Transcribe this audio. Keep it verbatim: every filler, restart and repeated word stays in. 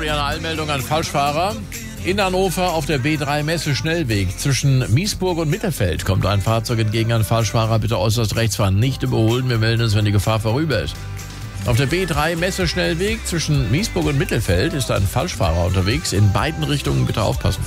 Florian, Eilmeldung an Falschfahrer. In Hannover auf der B drei Messe Schnellweg zwischen Miesburg und Mittelfeld kommt ein Fahrzeug entgegen an Falschfahrer. Bitte äußerst rechts fahren, nicht überholen. Wir melden uns, wenn die Gefahr vorüber ist. Auf der B drei Messe Schnellweg zwischen Miesburg und Mittelfeld ist ein Falschfahrer unterwegs. In beiden Richtungen bitte aufpassen.